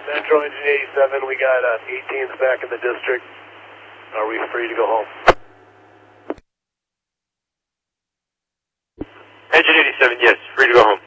Metro Engine 87, we got 18s back in the district. Are we free to go home? Engine 87, yes, free to go home.